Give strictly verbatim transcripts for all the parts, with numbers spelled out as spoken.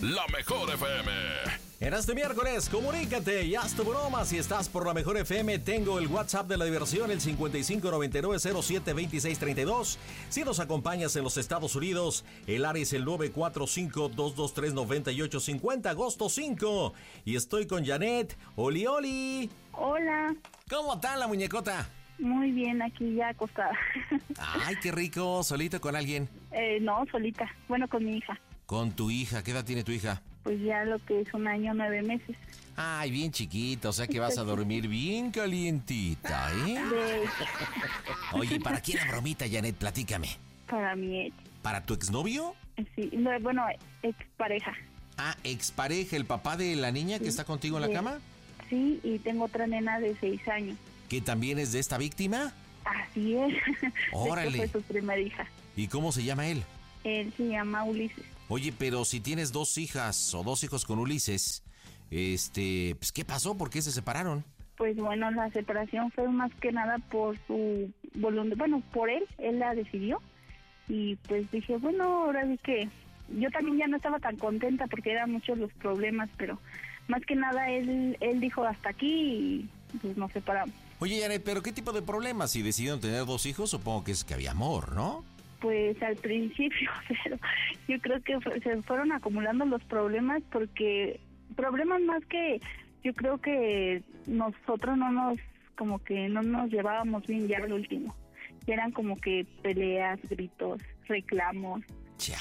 La Mejor F M. En este miércoles, comunícate y haz tu broma. Si estás por La Mejor F M, tengo el WhatsApp de la diversión, el cincuenta y cinco noventa y nueve cero siete veintiséis treinta y dos. Si nos acompañas en los Estados Unidos, el área es el nueve cuatro cinco, dos dos tres, nueve ocho cinco cero, agosto cinco. Y estoy con Janet. Oli, oli. Hola. ¿Cómo está la muñecota? Muy bien, aquí ya acostada. Ay, qué rico. ¿Solito con alguien? Eh, no, solita. Bueno, con mi hija. Con tu hija. ¿Qué edad tiene tu hija? Pues ya lo que es un año, nueve meses. Ay, bien chiquita, o sea que vas a dormir bien calientita, ¿eh? De... Oye, ¿para quién la bromita, Janet? Platícame. Para mi ex. ¿Para tu exnovio? Sí, no, bueno, expareja. Ah, expareja, el papá de la niña Sí, que está contigo en la de... cama. Sí, y tengo otra nena de seis años. ¿Que también es de esta víctima? Así es. Órale. Esta fue su primera hija. ¿Y cómo se llama él? Él se llama Ulises. Oye, pero si tienes dos hijas o dos hijos con Ulises, este, pues, ¿qué pasó? ¿Por qué se separaron? Pues bueno, la separación fue más que nada por su voluntad, bueno, por él, él la decidió. Y pues dije, bueno, ahora sí que yo también ya no estaba tan contenta porque eran muchos los problemas, pero más que nada él, él dijo hasta aquí y pues nos separamos. Oye, Janet, ¿pero qué tipo de problemas? Si decidieron tener dos hijos, supongo que es que había amor, ¿no? Pues al principio, pero yo creo que fue, se fueron acumulando los problemas porque problemas más que yo creo que nosotros no nos, como que no nos llevábamos bien ya al último. Eran como que peleas, gritos, reclamos. Ya.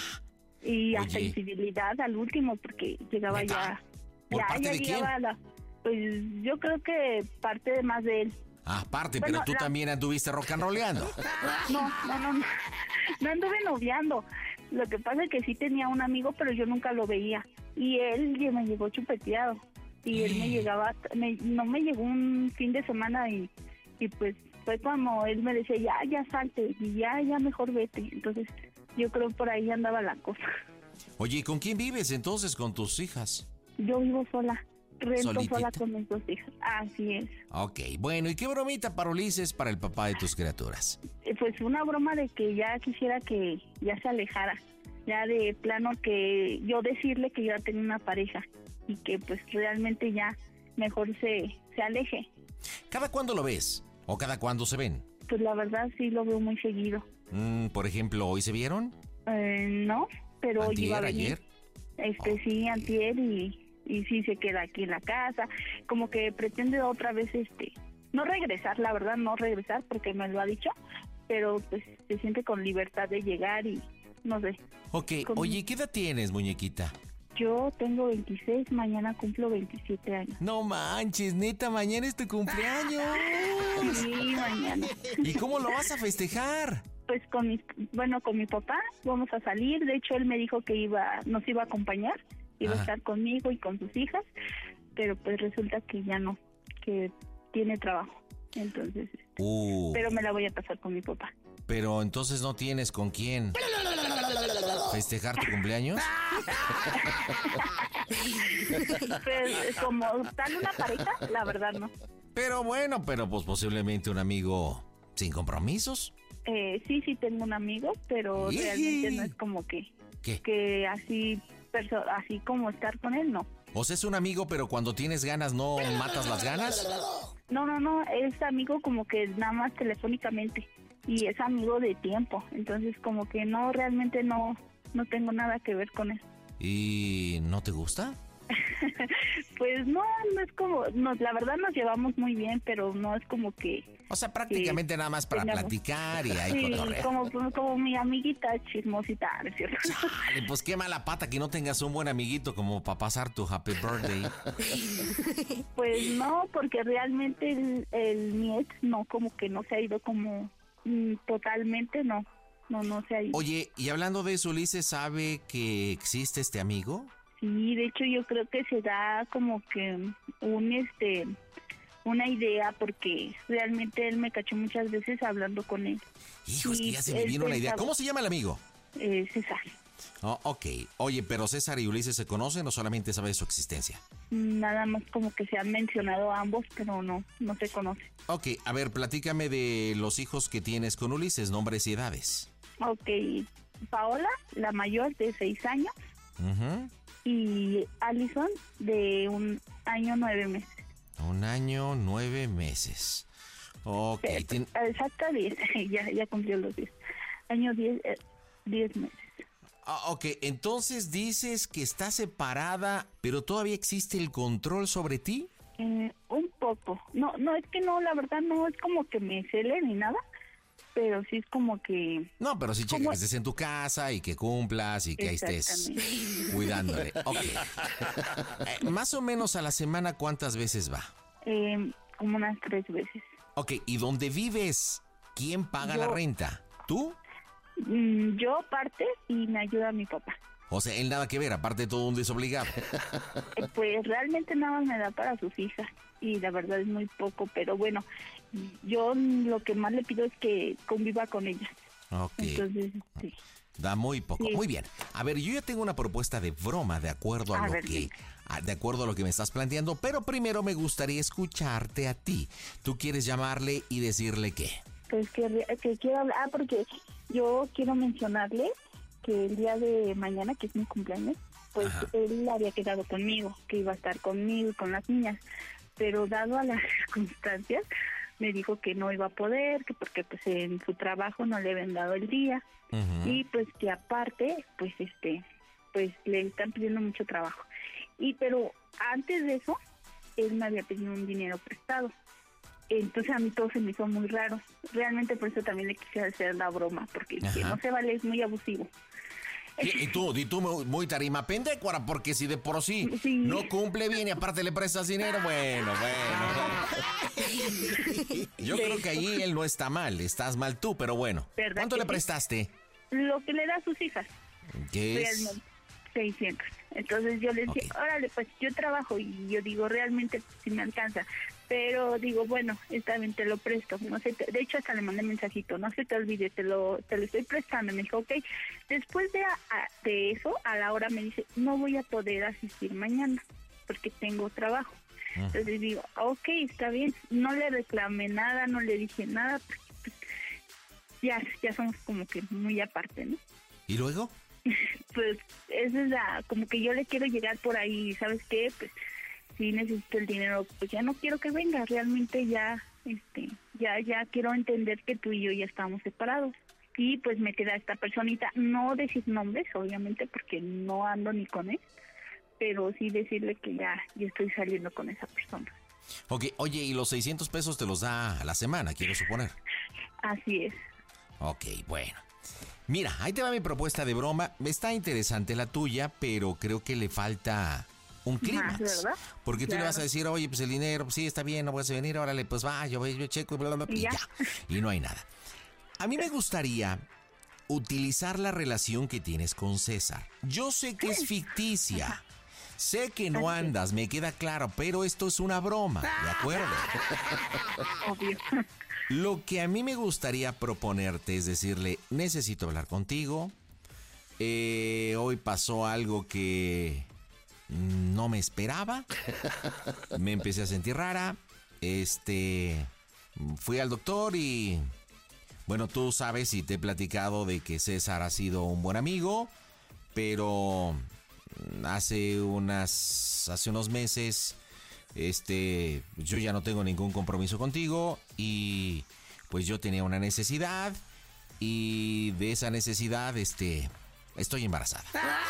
Y Oye. hasta infidelidad al último porque llegaba ¿Neta? ya. ¿Por ya, parte ya de llegaba quién? la, pues yo creo que parte de más de él. Ah, aparte, Bueno, pero tú la- también anduviste rock and rollando. No, no, no, no, no anduve noviando. Lo que pasa es que sí tenía un amigo, pero yo nunca lo veía. Y él ya me llegó chupeteado. Y él me llegaba, me, no me llegó un fin de semana y, y pues fue cuando él me decía, ya, ya salte, y ya, ya mejor vete. Entonces yo creo por ahí andaba la cosa. Oye, ¿y con quién vives entonces con tus hijas? Yo vivo sola, rento ¿Solitita? sola con mis dos hijas. Así es. Ok, bueno, ¿y qué bromita para Ulises para el papá de tus criaturas? Eh, Pues una broma de que ya quisiera que ya se alejara, ya de plano que yo decirle que yo ya tenía una pareja y que pues realmente ya mejor se, se aleje. ¿Cada cuándo lo ves? ¿O cada cuándo se ven? Pues la verdad sí lo veo muy seguido. Mm, por ejemplo, ¿hoy se vieron? Eh, no, pero hoy ¿Antier, iba a venir. ayer? Este Oh. sí, antier y, y sí se queda aquí en la casa, como que pretende otra vez este, no regresar, la verdad no regresar porque me lo ha dicho, pero pues se siente con libertad de llegar y no sé. Ok, Con- oye, ¿qué edad tienes, muñequita? Yo tengo veintiséis, mañana cumplo veintisiete años. No manches, neta, mañana es tu cumpleaños. Sí, mañana. ¿Y cómo lo vas a festejar? Pues con mi, bueno, con mi papá vamos a salir. De hecho, él me dijo que iba, nos iba a acompañar, iba Ajá. a estar conmigo y con sus hijas, pero pues resulta que ya no, que tiene trabajo. Entonces, Uh, pero me la voy a pasar con mi papá. pero entonces no tienes con quién festejar tu cumpleaños. Pues como tal una pareja, la verdad no. Pero bueno, pero pues posiblemente un amigo sin compromisos. Eh, sí, sí tengo un amigo, pero Yee. realmente no es como que, ¿Qué? que así, perso- así como estar con él, no. O sea, es un amigo, pero cuando tienes ganas no matas las ganas. No, no, no, es amigo como que nada más telefónicamente y es amigo de tiempo, entonces como que no, realmente no, no tengo nada que ver con él. ¿Y no te gusta? Pues no, no es como, nos, la verdad nos llevamos muy bien, pero no es como que... O sea, prácticamente Sí, nada más para tengamos- platicar y ahí Sí, cotorrear. como, como mi amiguita chismosita, ¿no es cierto? Chale, pues qué mala pata que no tengas un buen amiguito como para pasar tu happy birthday. Pues no, porque realmente el, el mi ex no, como que no se ha ido como mm, totalmente, no, no, no se ha ido. Oye, y hablando de eso, ¿Ulises sabe que existe este amigo? Sí, de hecho yo creo que se da como que un este una idea porque realmente él me cachó muchas veces hablando con él. Hijo, es que Y ya se me él vino una idea. pensaba- ¿Cómo se llama el amigo? Eh, César. Oh, ok. Oye, pero César y Ulises se conocen o solamente sabe de su existencia. Nada más como que se han mencionado ambos, pero no, no se conocen. Ok, a ver, platícame de los hijos que tienes con Ulises, nombres y edades. Ok, Paola, la mayor de seis años, Ujú. y Alison de un año nueve meses. Un año, nueve meses. Ok. Eh, Tien... Exacto, diez. ya, ya cumplió los diez. Año diez, eh, diez meses. Ah, ok, entonces dices que está separada, pero todavía existe el control sobre ti. Eh, un poco. No, no, es que no, la verdad no es como que me cele ni nada, pero sí es como que... No, pero sí checa como... que estés en tu casa y que cumplas y que ahí estés cuidándole. Ok. Eh, más o menos a la semana, ¿cuántas veces va? Eh, como unas tres veces. Ok, ¿y dónde vives? ¿Quién paga Yo... la renta? ¿Tú? Mm, yo parte y me ayuda mi papá. O sea, él nada que ver, aparte de todo un desobligado. Eh, pues realmente nada más me da para sus hijas y la verdad es muy poco, pero bueno, yo lo que más le pido es que conviva con ellas. Ok. Entonces, sí. Da muy poco. Sí. Muy bien. A ver, yo ya tengo una propuesta de broma de acuerdo a, A lo ver, que sí. a- de acuerdo a lo que me estás planteando, pero primero me gustaría escucharte a ti. ¿Tú quieres llamarle y decirle qué? Pues que, que quiero hablar, ah, porque yo quiero mencionarle que el día de mañana, que es mi cumpleaños, pues Ajá. él había quedado conmigo, que iba a estar conmigo y con las niñas, pero dado a las circunstancias, me dijo que no iba a poder, que porque pues en su trabajo no le habían dado el día, Ujú. y pues que aparte, pues este, pues le están pidiendo mucho trabajo. Y pero antes de eso, él me había pedido un dinero prestado. Entonces a mí todo se me hizo muy raro. Realmente por eso también le quise hacer la broma, porque que Ajá. no se vale, es muy abusivo. Y, y tú, y tú muy, muy tarima pendecuara, porque si de por sí, Sí. no cumple bien y aparte le prestas dinero, bueno, bueno. Yo creo que ahí él no está mal, estás mal tú, pero bueno. ¿Verdad ¿Cuánto que le sí? prestaste? Lo que le da a sus hijas, ¿Qué es? realmente, seiscientos. Entonces yo le decía, Ok. órale, pues yo trabajo y yo digo, realmente si me alcanza. Pero digo, bueno, esta vez te lo presto. No sé, de hecho hasta le mandé mensajito, no se te olvide, te lo te lo estoy prestando. Me dijo, ok. Después de, a, de eso, a la hora me dice, no voy a poder asistir mañana porque tengo trabajo. Ujú. Entonces digo, ok, está bien. No le reclamé nada, no le dije nada, porque pues, ya, ya somos como que muy aparte, ¿no? ¿Y luego? Pues esa es la, como que yo le quiero llegar por ahí, ¿sabes qué? Pues si necesito el dinero, pues ya no quiero que venga, realmente ya, este, ya, ya quiero entender que tú y yo ya estamos separados. Y pues me queda esta personita, no decir nombres, obviamente, porque no ando ni con él, pero sí decirle que ya, ya estoy saliendo con esa persona. Ok, oye, y los seiscientos pesos te los da a la semana, quiero suponer. Así es. Ok, bueno. Mira, ahí te va mi propuesta de broma. Está interesante la tuya, pero creo que le falta un clímax. ¿verdad? Porque tú Claro. le vas a decir, oye, pues el dinero, pues, sí, está bien, no puedes venir, órale, pues va, yo, yo checo y bla, bla, bla, Y y ya. ya. Y no hay nada. A mí me gustaría utilizar la relación que tienes con César. Yo sé que es ficticia. Sé que no andas, me queda claro, pero esto es una broma, ¿de acuerdo? Obvio. Lo que a mí me gustaría proponerte es decirle, necesito hablar contigo. Eh, hoy pasó algo que no me esperaba. Me empecé a sentir rara. Este, fui al doctor y, bueno, tú sabes y te he platicado de que César ha sido un buen amigo, pero hace unas, hace unos meses, este, yo ya no tengo ningún compromiso contigo y pues yo tenía una necesidad y de esa necesidad, este, estoy embarazada.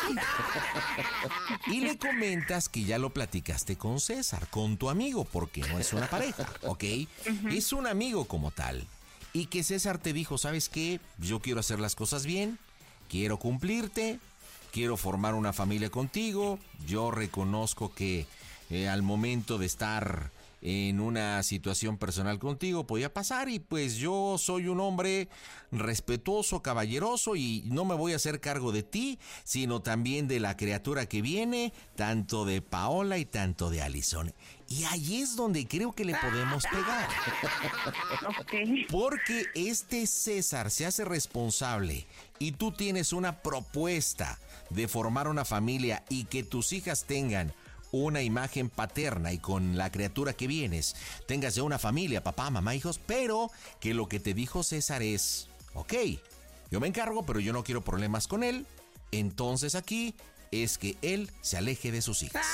Y le comentas que ya lo platicaste con César, con tu amigo, porque no es una pareja, ¿ok? Uh-huh. Es un amigo como tal. Y que César te dijo, ¿sabes qué? Yo quiero hacer las cosas bien, quiero cumplirte, quiero formar una familia contigo. Yo reconozco que eh, al momento de estar en una situación personal contigo podía pasar y pues yo soy un hombre respetuoso, caballeroso y no me voy a hacer cargo de ti, sino también de la criatura que viene, tanto de Paola y tanto de Alison. Y ahí es donde creo que le podemos pegar. Okay. Porque este César se hace responsable y tú tienes una propuesta de formar una familia y que tus hijas tengan una imagen paterna y con la criatura que vienes tengas ya una familia, papá, mamá, hijos, pero que lo que te dijo César es, ok, yo me encargo, pero yo no quiero problemas con él, entonces aquí es que él se aleje de sus hijas.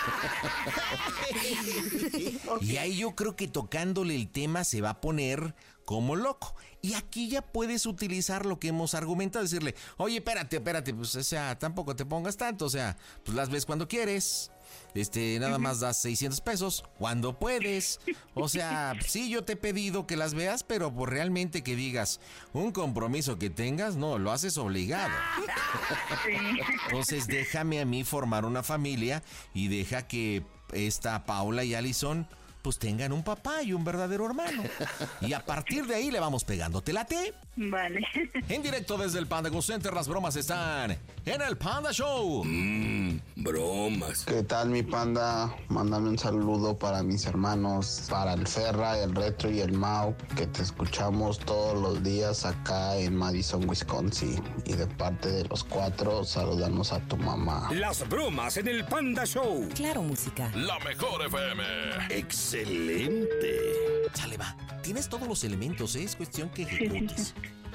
Y ahí yo creo que tocándole el tema se va a poner como loco. Y aquí ya puedes utilizar lo que hemos argumentado, decirle, oye, espérate, espérate, pues, o sea, tampoco te pongas tanto, o sea, pues las ves cuando quieres, este, nada más das seiscientos pesos, cuando puedes, o sea, sí, yo te he pedido que las veas, pero pues realmente que digas, un compromiso que tengas, no, lo haces obligado. Sí. Entonces déjame a mí formar una familia y deja que esta Paula y Alison pues tengan un papá y un verdadero hermano. Y a partir de ahí le vamos pegando. ¿Te late? Vale. En directo desde el Panda Go Center, las bromas están en el Panda Show. Mmm, bromas. ¿Qué tal, mi panda? Mándame un saludo para mis hermanos, para el Ferra, el Retro y el Mau, que te escuchamos todos los días acá en Madison, Wisconsin. Y de parte de los cuatro, saludamos a tu mamá. Las bromas en el Panda Show. Claro, música. La mejor F M. Excelente. Chale, va. Tienes todos los elementos, ¿eh? Es cuestión que ejecutes.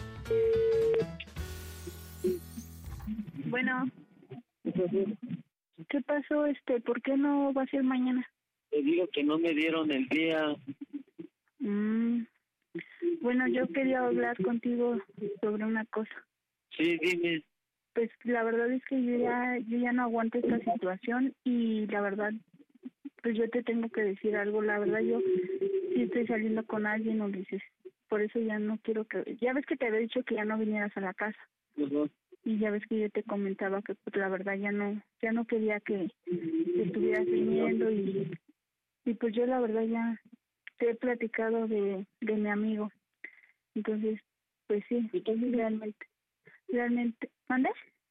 Bueno. ¿Qué pasó, este? ¿Por qué no va a ser mañana? Te digo que no me dieron el día. Mm. Bueno, yo quería hablar contigo sobre una cosa. Sí, dime. Pues la verdad es que yo ya, yo ya no aguanto esta situación y la verdad, pues yo te tengo que decir algo. La verdad, yo sí estoy saliendo con alguien, Ulises. Por eso ya no quiero que... Ya ves que te había dicho que ya no vinieras a la casa. Uh-huh. Y ya ves que yo te comentaba que pues la verdad ya no ya no quería que, que estuvieras viniendo y, y pues yo la verdad ya te he platicado de, de mi amigo. Entonces, pues sí, realmente, realmente... ¿Mandas?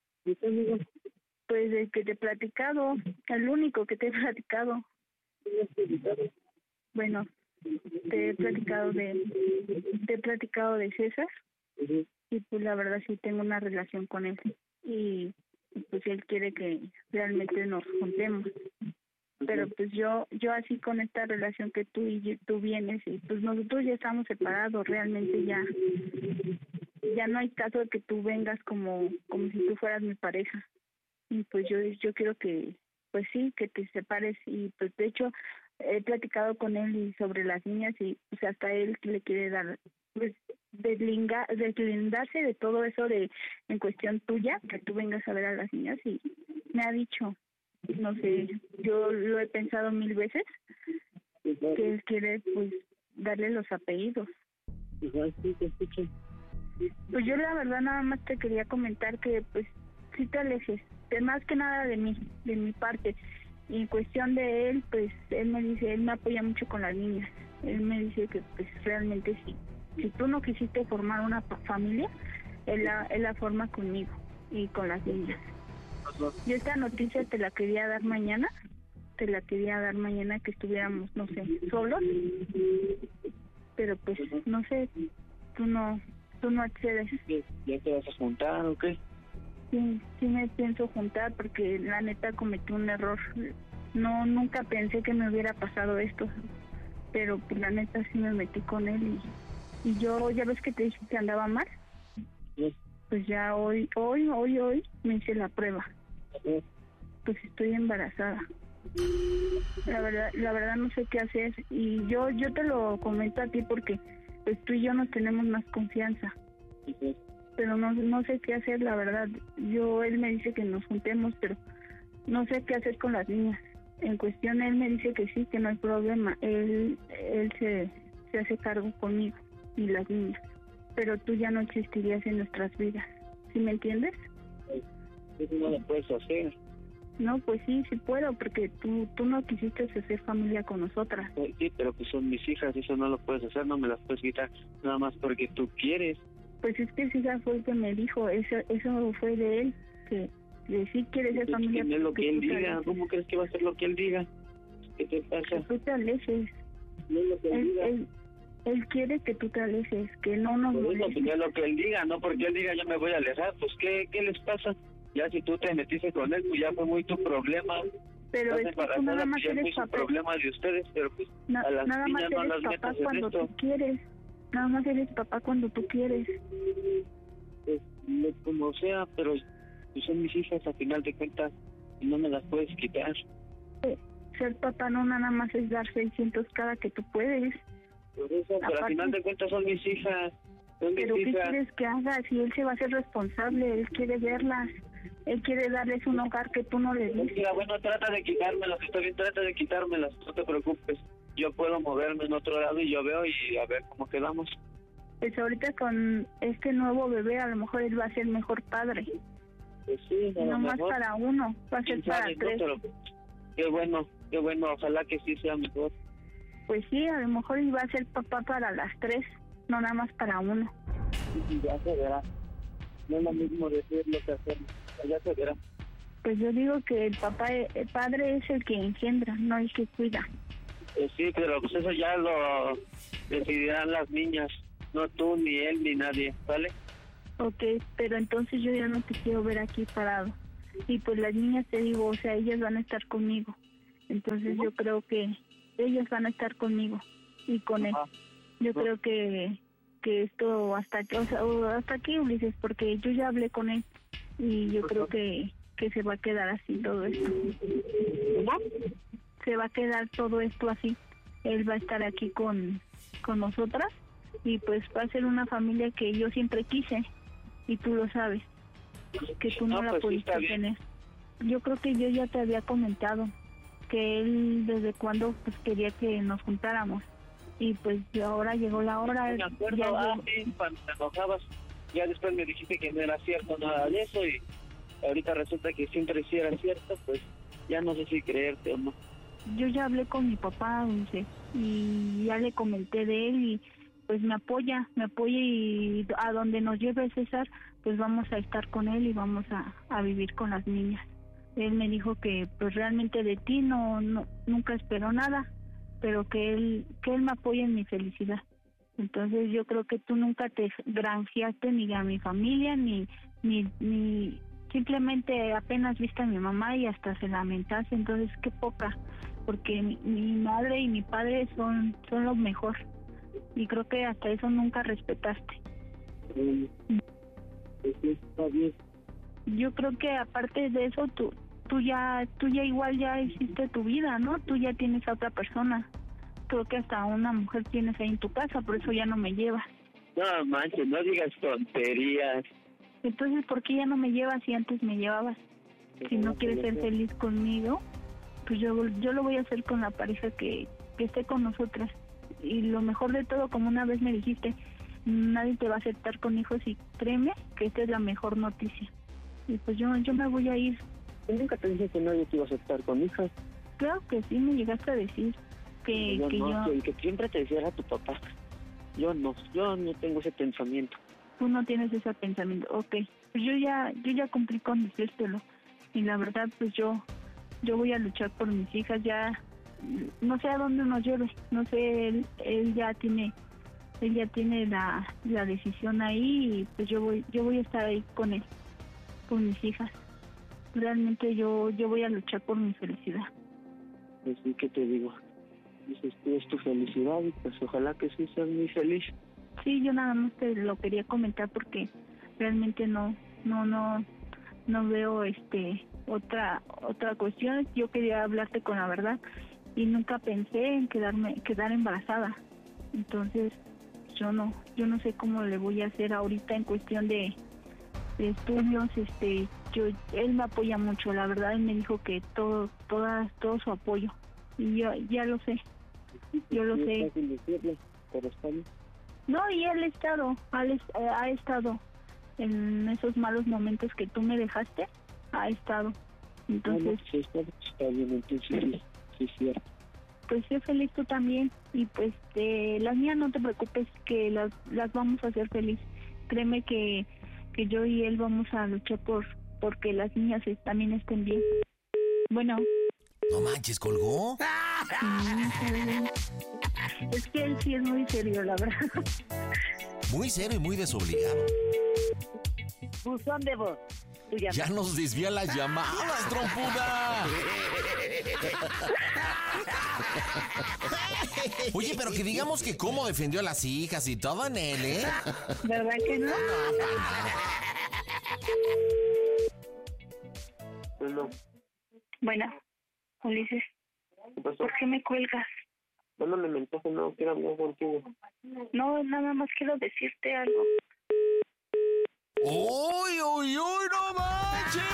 Pues de que te he platicado, el único que te he platicado. Bueno, te he platicado de, te he platicado de César. Uh-huh. Y pues la verdad sí tengo una relación con él y pues él quiere que realmente nos juntemos, pero pues yo yo así con esta relación que tú y tú vienes y pues nosotros ya estamos separados, realmente ya ya no hay caso de que tú vengas como como si tú fueras mi pareja y pues yo yo quiero que pues sí que te separes y pues de hecho he platicado con él y sobre las niñas y pues hasta él le quiere dar pues deslinga, deslindarse de todo eso de en cuestión tuya, que tú vengas a ver a las niñas y me ha dicho, no sé, yo lo he pensado mil veces, que él quiere pues darle los apellidos. Pues yo la verdad nada más te quería comentar que pues sí te alejes, de más que nada de mí, de mi parte. Y en cuestión de él, pues él me dice, él me apoya mucho con las niñas. Él me dice que pues realmente sí. Si tú no quisiste formar una familia, él la, él la forma conmigo y con las niñas. Yo esta noticia te la quería dar mañana, te la quería dar mañana que estuviéramos, no sé, solos, pero pues, no sé, tú no, tú no accedes. ¿Ya te vas a juntar o qué? Sí, sí me pienso juntar porque la neta cometí un error. No, nunca pensé que me hubiera pasado esto, pero pues la neta sí me metí con él y... Y yo, ya ves que te dije que andaba mal, sí. Pues ya hoy, hoy, hoy, hoy me hice la prueba. Sí. Pues estoy embarazada. La verdad, la verdad no sé qué hacer y yo, yo te lo comento a ti porque pues tú y yo nos tenemos más confianza. Sí. Pero no, no sé qué hacer, la verdad. Yo, él me dice que nos juntemos, pero no sé qué hacer con las niñas. En cuestión, él me dice que sí, que no hay problema. Él, él se, se hace cargo conmigo y las niñas, pero tú ya no existirías en nuestras vidas, ¿sí me entiendes? Eso no lo puedes hacer. No, pues sí, sí puedo, porque tú tú no quisiste hacer familia con nosotras. Sí, pero pues son mis hijas, eso no lo puedes hacer, no me las puedes quitar nada más porque tú quieres. Pues es que César fue el que me dijo, eso eso fue de él, que, que sí quiere ser pues familia. No es lo que él diga, ¿cómo crees que va a ser lo que él diga? ¿Qué te pasa? Que tú te alejes. No es lo que él, él diga. Él, Él quiere que tú te alejes, que no nos pues molestes. Es lo que él diga, no porque él diga yo me voy a alejar, pues ¿qué, qué les pasa? Ya si tú te metiste con él, pues ya fue muy tu problema. Pero es que tú nada más pues eres papá. Problema de ustedes, pero pues Na, a las nada más niñas no eres las papá metas en cuando esto. tú quieres. Nada más eres papá cuando tú quieres. Pues, como sea, pero pues son mis hijas a final de cuentas y no me las puedes quitar. Ser papá no nada más es dar seiscientos cada que tú puedes. Por eso, pero Aparte, a final de cuentas son mis hijas. Son pero mis ¿qué hijas. quieres que haga? Si él se va a hacer responsable, él quiere verlas. Él quiere darles un hogar que tú no le diste. Mira, bueno, trata de quitármelas, está bien, trata de quitármelas, no te preocupes. Yo puedo moverme en otro lado y yo veo y a ver cómo quedamos. Pues ahorita con este nuevo bebé a lo mejor él va a ser mejor padre. Pues sí, a No lo más mejor. para uno, va a ser ¿Quién para sabe, no? tres. Pero qué bueno, qué bueno, ojalá que sí sea mejor. Pues sí, a lo mejor él va a ser papá para las tres, no nada más para uno. Y ya se verá. No es lo mismo decirlo que hacerlo. Ya se verá. Pues yo digo que el papá, el padre es el que engendra, no el que cuida. Pues sí, pero pues eso ya lo decidirán las niñas, no tú, ni él, ni nadie, ¿vale? Ok, pero entonces yo ya no te quiero ver aquí parado. Y pues las niñas, te digo, o sea, ellas van a estar conmigo. Entonces yo creo que ellas van a estar conmigo y con él. Ajá. Yo creo que que esto hasta que, o sea, o hasta aquí, Ulises, porque yo ya hablé con él y yo creo que, que se va a quedar así todo esto. ¿Cómo? Se va a quedar todo esto así. Él va a estar aquí con, con nosotras y pues va a ser una familia que yo siempre quise y tú lo sabes, que tú no, No, la pues sí, pudiste está bien. tener. Yo creo que yo ya te había comentado que él desde cuando pues quería que nos juntáramos y pues ahora llegó la hora. Me acuerdo, ya ah, llegó. sí, cuando te enojabas, ya después me dijiste que no era cierto nada de eso y ahorita resulta que siempre sí era cierto, pues ya no sé si creerte o no. Yo ya hablé con mi papá, Dulce, y ya le comenté de él y pues me apoya, me apoya y a donde nos lleve César, pues vamos a estar con él y vamos a, a vivir con las niñas. Él me dijo que pues realmente de ti no, no nunca esperó nada, pero que él que él me apoya en mi felicidad. Entonces yo creo que tú nunca te granjeaste ni a mi familia ni ni ni simplemente apenas viste a mi mamá y hasta se lamentaste. Entonces qué poca, porque mi, mi madre y mi padre son son lo mejor y creo que hasta eso nunca respetaste. Mm. Pues sí, está bien. Yo creo que aparte de eso tú tú ya tú ya igual ya hiciste tu vida, ¿no? Tú ya tienes a otra persona. Creo que hasta una mujer tienes ahí en tu casa, por eso ya no me llevas. No manches, no digas tonterías. Entonces, ¿por qué ya no me llevas si antes me llevabas? Si no quieres ser feliz conmigo, pues yo yo lo voy a hacer con la pareja que, que esté con nosotras. Y lo mejor de todo, como una vez me dijiste, nadie te va a aceptar con hijos y créeme que esta es la mejor noticia. Y pues yo yo me voy a ir. Yo nunca te dije que nadie te iba a aceptar con hijas. Claro que sí, me llegaste a decir que yo que no, yo... que, que siempre te decía era tu papá. Yo no, yo no tengo ese pensamiento. Tú no tienes ese pensamiento. Ok, pues yo ya yo ya cumplí con decírtelo. Y la verdad, pues yo yo voy a luchar por mis hijas. Ya no sé a dónde nos lleve. No sé, él, él ya tiene él ya tiene la, la decisión ahí y pues yo voy yo voy a estar ahí con él, con mis hijas. Realmente yo yo voy a luchar por mi felicidad. Pues sí, ¿qué te digo? Dices tú, es tu felicidad y pues ojalá que sí seas muy feliz. Sí, yo nada más te lo quería comentar porque realmente no no no no veo este otra otra cuestión. Yo quería hablarte con la verdad y nunca pensé en quedarme quedar embarazada. Entonces yo no yo no sé cómo le voy a hacer ahorita en cuestión de, de estudios. Este yo él me apoya mucho, la verdad. Él me dijo que todo toda todo su apoyo y yo ya lo sé. Yo lo Sí, sé. es fácil decirlo, pero está bien. No, y él ha estado, él es- eh, ha estado en esos malos momentos que tú me dejaste, ha estado. Entonces, Bueno, sí, está, está bien, entonces sí, sí es cierto. pues sé feliz tú también y pues de las mías no te preocupes que las, las vamos a hacer feliz. Créeme que, que yo y él vamos a luchar por porque las niñas es- también estén bien. Bueno, No manches, ¿colgó? mm, es que él sí es muy serio, la verdad. Muy serio y muy desobligado. Buzón de voz. Tú llamas. Ya nos desvía las llamadas, trompuda. Oye, pero que digamos que cómo defendió a las hijas y todo en él, ¿eh? ¿Verdad que no? Bueno. Bueno, Ulises, ¿Qué pasó? ¿por qué me cuelgas? Mándame mensaje, no quiero hablar contigo. No, nada más quiero decirte algo. ¡Uy, uy, uy, no manches!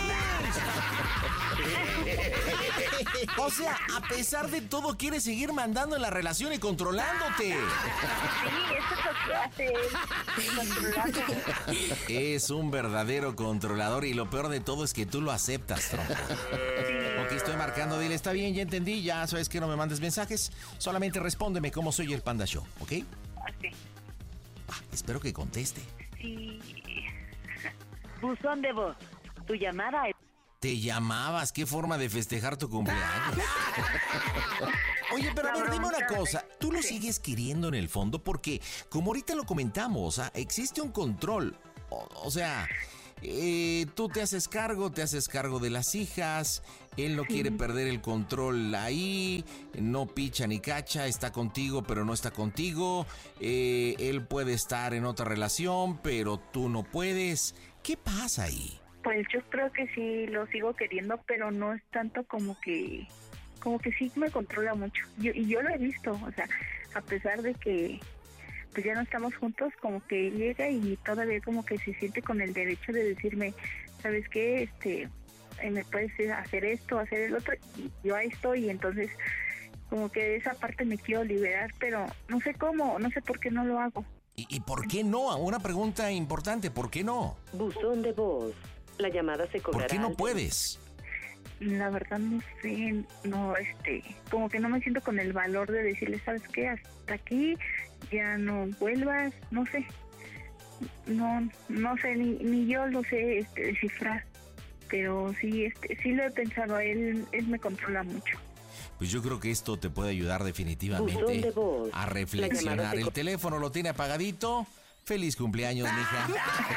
O sea, a pesar de todo, quiere seguir mandando en la relación y controlándote. Sí, eso es lo que hace él, controlando. Es un verdadero controlador y lo peor de todo es que tú lo aceptas, tronco. Ok, estoy marcando, dile, está bien, ya entendí, ya sabes que no me mandes mensajes, solamente respóndeme cómo soy el Panda Show, ¿ok? Así. Ah, espero que conteste. Sí. Buzón de voz. Tu llamada es... Te llamabas, qué forma de festejar tu cumpleaños. Oye, pero a ver, dime una cosa, ¿tú lo sigues queriendo en el fondo? Porque, como ahorita lo comentamos, ¿ah? Existe un control, o, o sea... Eh, tú te haces cargo, te haces cargo de las hijas, él no quiere perder el control ahí, no picha ni cacha, está contigo pero no está contigo, eh, él puede estar en otra relación pero tú no puedes. ¿Qué pasa ahí? Pues yo creo que sí lo sigo queriendo, pero no es tanto como que, como que sí me controla mucho. Yo, y yo lo he visto, o sea, a pesar de que pues ya no estamos juntos, como que llega y todavía como que se siente con el derecho de decirme, ¿sabes qué? Este, me puedes hacer esto, hacer el otro, y yo ahí estoy, y entonces como que de esa parte me quiero liberar, pero no sé cómo, no sé por qué no lo hago. ¿Y, y por qué no? Una pregunta importante, ¿por qué no? Buzón de voz. La llamada se cobrará. ¿Por qué no al- puedes? La verdad no sé, no, este, como que no me siento con el valor de decirle, ¿sabes qué? Hasta aquí, ya no vuelvas, no sé, no, no sé, ni, ni yo lo sé este, descifrar, pero sí, este, sí lo he pensado, él, él me controla mucho. Pues yo creo que esto te puede ayudar Buzón definitivamente de voz. a La reflexionar. llamada se El co- teléfono lo tiene apagadito. Feliz cumpleaños, mija.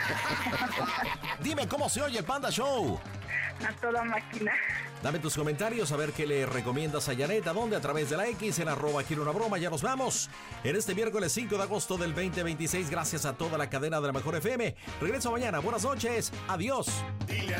Dime cómo se oye el Panda Show. A toda máquina. Dame tus comentarios a ver qué le recomiendas a Janet. ¿A dónde? A través de la X en arroba quiero una broma. Ya nos vamos. En este miércoles cinco de agosto del veinte veintiséis. Gracias a toda la cadena de la Mejor F M. Regreso mañana. Buenas noches. Adiós. Dile